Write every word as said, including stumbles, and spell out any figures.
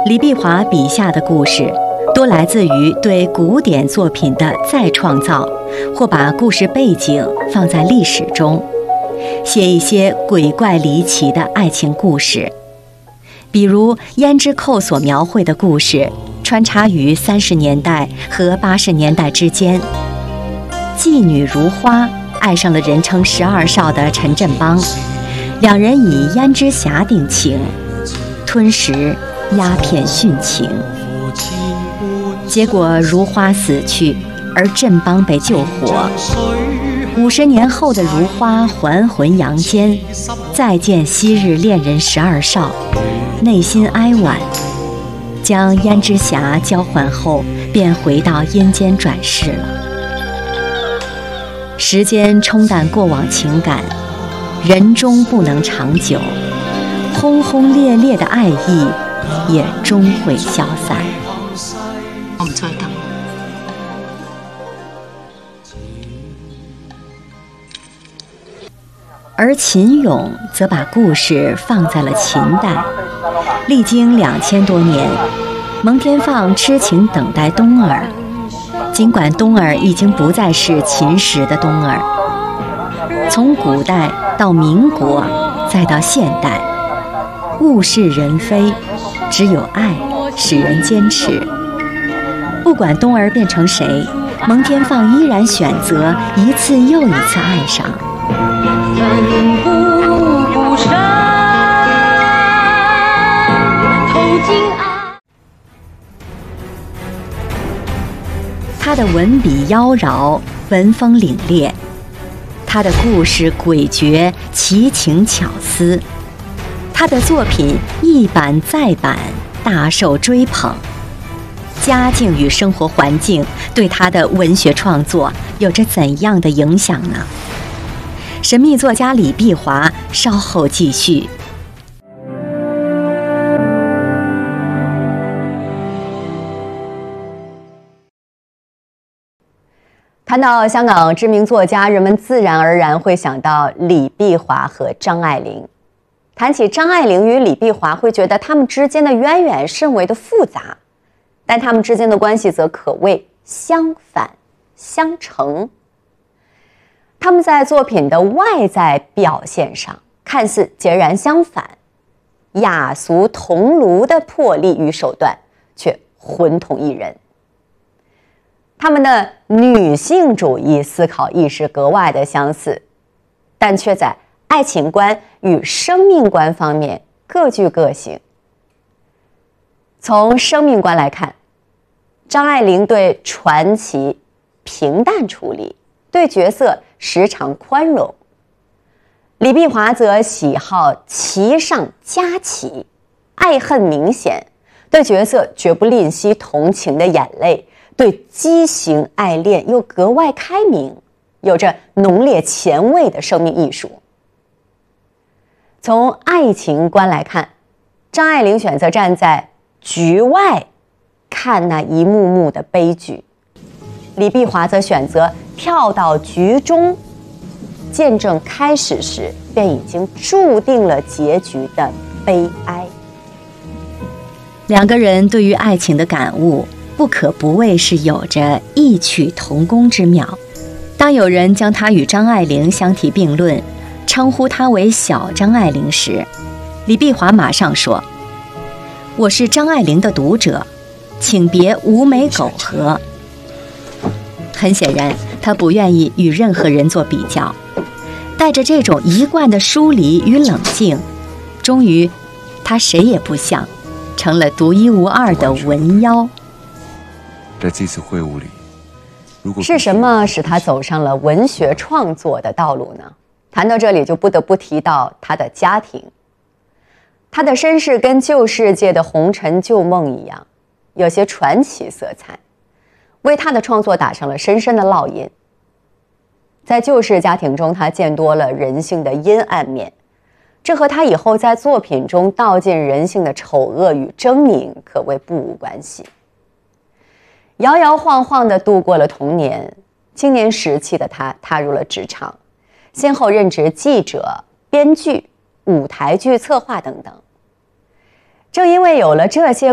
李碧华笔下的故事，多来自于对古典作品的再创造，或把故事背景放在历史中，写一些鬼怪离奇的爱情故事。比如胭脂扣所描绘的故事，穿插于三十年代和八十年代之间。妓女如花爱上了人称十二少的陈振邦，两人以胭脂匣定情，吞食鸦片殉情。结果如花死去，而振邦被救活。五十年后的如花还魂阳间，再见昔日恋人十二少，内心哀婉，将胭脂匣交还后，便回到阴间转世了。时间冲淡过往情感，人终不能长久，轰轰烈烈的爱意也终会消散。 我唔再等。 而秦俑则把故事放在了秦代，历经两千多年，蒙天放痴情等待东儿。尽管东儿已经不再是秦时的东儿，从古代到民国，再到现代，物是人非，只有爱使人坚持。不管东儿变成谁，蒙天放依然选择一次又一次爱上。 奋不顾身，投进爱。 他的文笔妖娆，文风凛冽；他的故事诡谲，奇情巧思；他的作品一版再版，大受追捧。家境与生活环境对他的文学创作有着怎样的影响呢？神秘作家李碧华稍后继续。 谈到香港知名作家，人们自然而然会想到李碧华和张爱玲。谈起张爱玲与李碧华，会觉得他们之间的渊源甚为的复杂，但他们之间的关系则可谓相反相成。他们在作品的外在表现上看似截然相反，雅俗同炉的魄力与手段却浑同一人。他们的女性主义思考意识格外的相似，但却在爱情观与生命观方面各具个性。从生命观来看，张爱玲对传奇平淡处理，对角色时常宽容；李碧华则喜好奇上加奇，爱恨明显，对角色绝不吝惜同情的眼泪，对畸形爱恋又格外开明，有着浓烈前卫的生命艺术。从爱情观来看，张爱玲选择站在局外看那一幕幕的悲剧，李碧华则选择跳到局中，见证开始时便已经注定了结局的悲哀。 两个人对于爱情的感悟，不可不谓是有着异曲同工之妙。当有人将他与张爱玲相提并论，称呼他为小张爱玲时，李碧华马上说：“我是张爱玲的读者，请别无美苟合。”很显然，他不愿意与任何人做比较，带着这种一贯的疏离与冷静，终于，他谁也不像，成了独一无二的文妖。 在这次会晤里，如果是什么使他走上了文学创作的道路呢？谈到这里，就不得不提到他的家庭。他的身世跟旧世界的红尘旧梦一样，有些传奇色彩，为他的创作打上了深深的烙印。在旧式家庭中，他见多了人性的阴暗面，这和他以后在作品中道尽人性的丑恶与狰狞可谓不无关系。摇摇晃晃地度过了童年，青年时期的他踏入了职场，先后任职记者、编剧、舞台剧策划等等。正因为有了这些